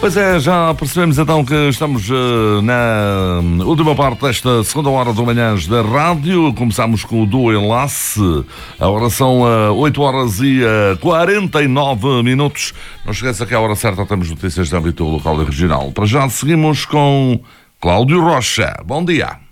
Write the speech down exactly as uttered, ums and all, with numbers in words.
Pois é, já percebemos então que estamos uh, na última parte desta segunda hora do Manhãs da Rádio. Começámos com o do Enlace. A hora são uh, oito horas e uh, quarenta e nove minutos. Não esqueça que à hora certa temos notícias de âmbito local e regional. Para já seguimos com Cláudio Rocha. Bom dia.